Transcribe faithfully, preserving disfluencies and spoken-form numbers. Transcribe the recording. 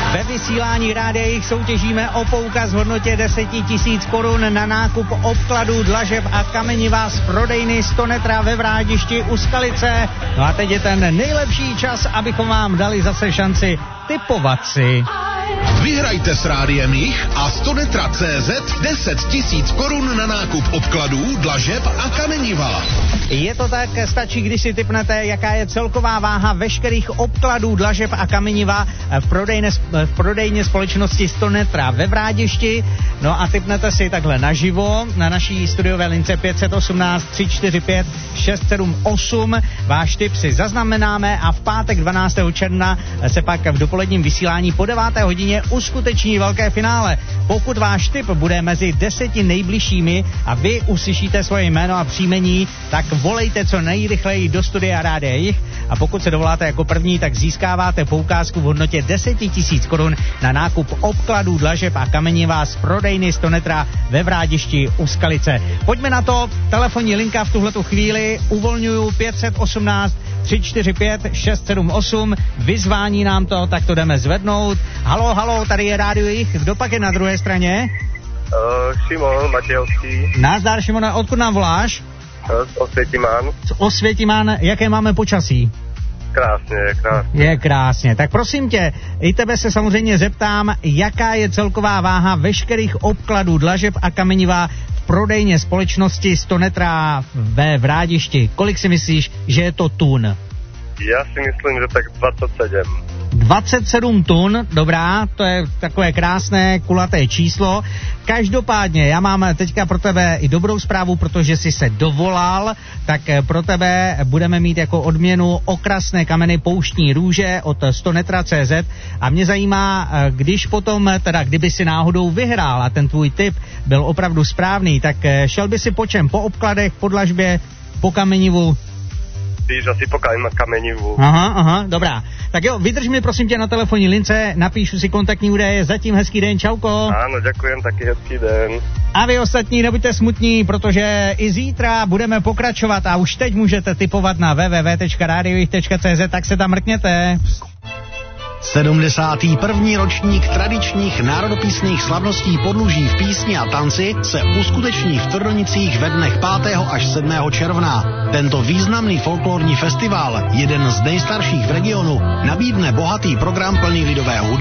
Ve vysílání Rádia Jich soutěžíme o poukaz v hodnotě deset tisíc korun na nákup obkladů, dlažeb a kameniva z prodejny Stonetra ve Vrádišti u Skalice. No a teď je ten nejlepší čas, abychom vám dali zase šanci tipovat si. Vyhrajte s Rádiem Jich a Stonetra tečka cé zet deset tisíc korun na nákup obkladů, dlažeb a kameniva. Je to tak, stačí, když si tipnete, jaká je celková váha veškerých obkladů, dlažeb a kameniva v prodejně, v prodejně společnosti Stonetra ve Vrádišti. No a tipnete si takhle naživo na naší studiové lince pět jedna osm tři čtyři pět šest sedm osm. Váš tip si zaznamenáme a v pátek dvanáctého června se pak v dopoledním vysílání po deváté hodině uskuteční velké finále. Pokud váš tip bude mezi deseti nejbližšími a vy uslyšíte svoje jméno a příjmení, tak volejte co nejrychleji do studia Rádia Jich a pokud se dovoláte jako první, tak získáváte poukázku v hodnotě deset tisíc korun na nákup obkladů, dlažeb a kameniva z prodejny Stonetra ve Vrádišti u Skalice. Pojďme na to, telefonní linka v tuhletu chvíli uvolňuju pět jedna osm tři čtyři pět šest sedm osm, vyzvání nám to, tak to jdeme zvednout. Halo, halo, tady je Rádio Jich, kdo pak je na druhé straně? Uh, Šimon Matějovský. Nazdar, Šimone, odkud nám voláš? Uh, z Osvětimán. Z Osvětimán, jaké máme počasí? Krásně, je krásně. Je krásně. Tak prosím tě, i tebe se samozřejmě zeptám, jaká je celková váha veškerých obkladů, dlažeb a kameniva v prodejně společnosti Stonetra ve Vrádišti. Kolik si myslíš, že je to tun? Já si myslím, že tak dvacet sedm. dvacet sedm tun, dobrá, to je takové krásné kulaté číslo. Každopádně, já mám teďka pro tebe i dobrou zprávu, protože jsi se dovolal, tak pro tebe budeme mít jako odměnu okrasné kameny pouštní růže od Stonetra tečka cé zet a mě zajímá, když potom, teda kdyby si náhodou vyhrál a ten tvůj tip byl opravdu správný, tak šel by si po čem? Po obkladech, po dlažbě, po kamenivu? Spíš asi po kamenivu. Aha, aha, dobrá. Tak jo, vydrž mi prosím tě na telefonní lince, napíšu si kontaktní údaje, zatím hezký den, čauko. Ano, děkujem, taky hezký den. A vy ostatní nebuďte smutní, protože i zítra budeme pokračovat a už teď můžete tipovat na w w w tečka radio jich tečka cé zet, tak se tam mrkněte. sedmdesátý první ročník tradičních národopísných slavností Podluží v písni a tanci se uskuteční v Trdonicích ve dnech pátého až sedmého června. Tento významný folklorní festival, jeden z nejstarších v regionu, nabídne bohatý program plný lidové hudby,